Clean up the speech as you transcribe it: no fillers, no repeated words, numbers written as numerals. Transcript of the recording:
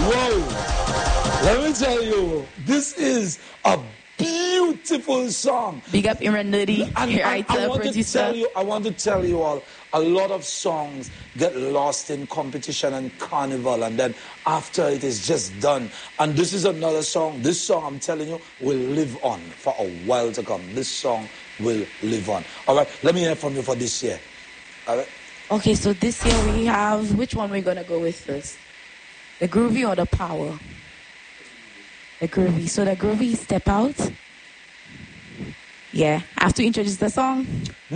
Whoa. Let me tell you, this is a beautiful song. Big up Imran Nuddy, I want to tell you all, a lot of songs get lost in competition and carnival, and then after it is just done. And this is another song. This song, I'm telling you, will live on for a while to come. This song will live on. All right, let me hear from you for this year. All right. Okay, so this year we have, which one we're going to go with first? The groovy or the power? The groovy. So the groovy, Step Out. Yeah, I have to introduce the song.